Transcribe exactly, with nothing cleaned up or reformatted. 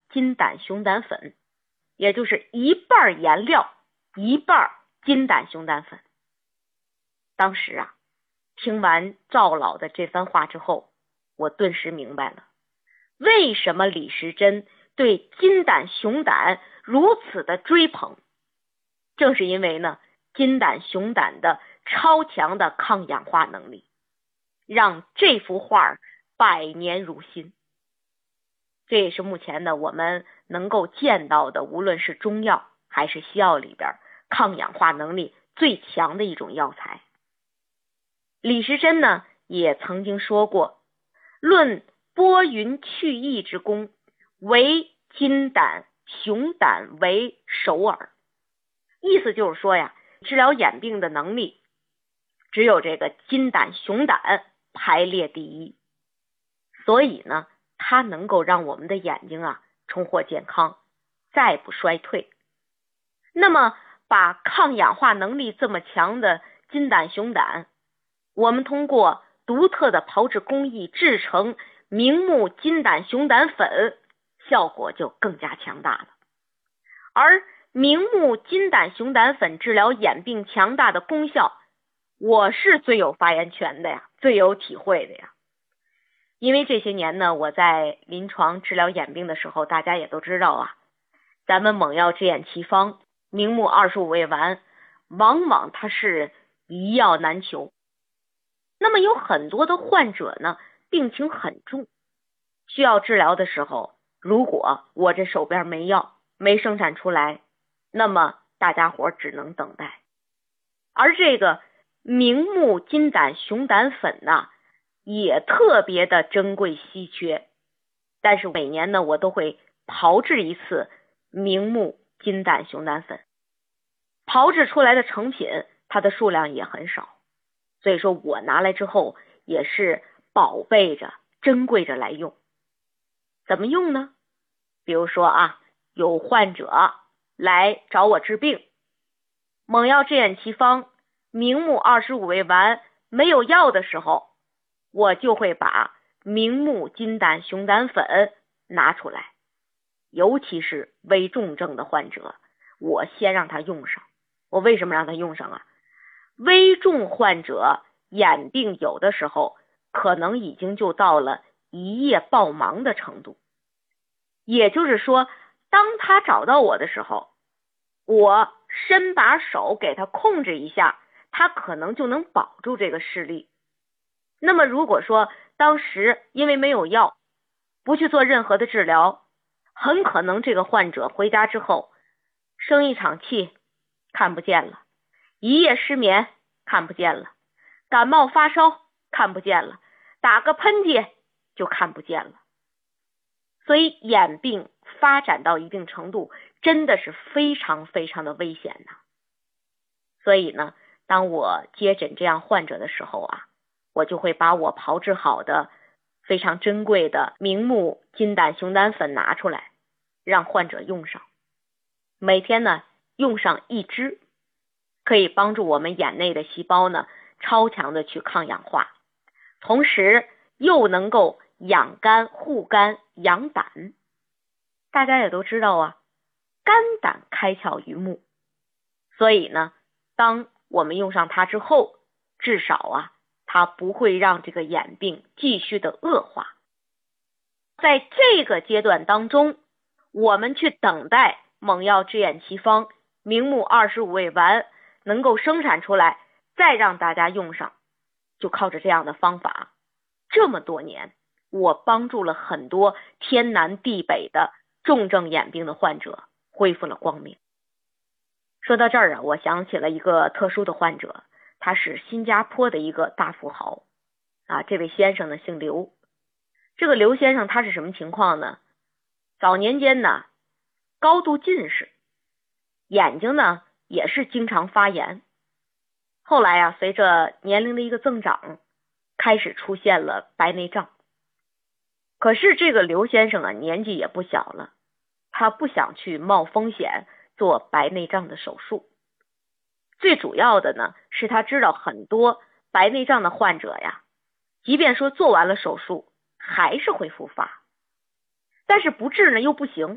金胆熊胆粉，也就是一半颜料，一半金胆熊胆粉。当时啊，听完赵老的这番话之后，我顿时明白了，为什么李时珍对金胆熊胆如此的追捧。正是因为呢，金胆熊胆的超强的抗氧化能力，让这幅画百年如新。这也是目前呢我们能够见到的，无论是中药还是西药里边抗氧化能力最强的一种药材。李时珍呢也曾经说过，论拨云去疫之功，唯金胆熊胆为首耳。意思就是说呀，治疗眼病的能力只有这个金胆熊胆排列第一。所以呢，它能够让我们的眼睛啊重获健康，再不衰退。那么把抗氧化能力这么强的金胆熊胆，我们通过独特的炮制工艺制成明目金胆熊胆粉，效果就更加强大了。而明目金胆熊胆粉治疗眼病强大的功效，我是最有发言权的呀，最有体会的呀。因为这些年呢，我在临床治疗眼病的时候，大家也都知道啊，咱们猛药之眼奇方明目二十五味丸，往往它是一药难求。那么有很多的患者呢，病情很重，需要治疗的时候，如果我这手边没药，没生产出来，那么大家伙只能等待。而这个明目金胆熊胆粉呢，也特别的珍贵稀缺，但是每年呢，我都会炮制一次明目金胆熊胆粉。炮制出来的成品，它的数量也很少，所以说我拿来之后也是宝贝着、珍贵着来用。怎么用呢？比如说啊，有患者来找我治病，猛药之眼奇方明目二十五味丸没有药的时候，我就会把明目金胆熊胆粉拿出来，尤其是危重症的患者，我先让他用上。我为什么让他用上啊？危重患者眼病有的时候可能已经就到了一夜暴盲的程度，也就是说，当他找到我的时候，我伸把手给他控制一下，他可能就能保住这个视力。那么如果说当时因为没有药，不去做任何的治疗，很可能这个患者回家之后生一场气看不见了，一夜失眠看不见了，感冒发烧看不见了，打个喷嚏就看不见了。所以眼病发展到一定程度，真的是非常非常的危险呐。所以呢，当我接诊这样患者的时候啊，我就会把我炮制好的非常珍贵的明目金胆熊胆粉拿出来，让患者用上。每天呢，用上一支，可以帮助我们眼内的细胞呢超强的去抗氧化，同时又能够养肝护肝养胆。大家也都知道啊，肝胆开窍于目，所以呢，当我们用上它之后，至少啊，它不会让这个眼病继续的恶化。在这个阶段当中，我们去等待猛药之眼奇方明目二十五味丸能够生产出来，再让大家用上。就靠着这样的方法，这么多年，我帮助了很多天南地北的重症眼病的患者恢复了光明。说到这儿啊，我想起了一个特殊的患者，他是新加坡的一个大富豪啊，这位先生呢姓刘。这个刘先生他是什么情况呢？早年间呢，高度近视，眼睛呢也是经常发炎。后来啊，随着年龄的一个增长，开始出现了白内障。可是这个刘先生啊，年纪也不小了，他不想去冒风险做白内障的手术。最主要的呢，是他知道很多白内障的患者呀，即便说做完了手术，还是会复发，但是不治呢又不行，